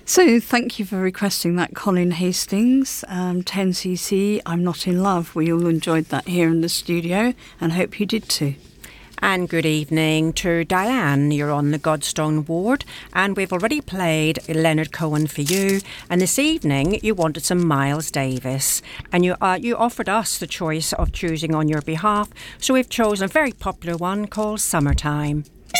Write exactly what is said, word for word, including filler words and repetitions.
So thank you for requesting that, Colin Hastings. Um, ten C C, I'm Not in Love. We all enjoyed that here in the studio and hope you did too. And good evening to Diane. You're on the Godstone ward, and we've already played Leonard Cohen for you. And this evening, you wanted some Miles Davis, and you uh, you offered us the choice of choosing on your behalf. So we've chosen a very popular one called Summertime.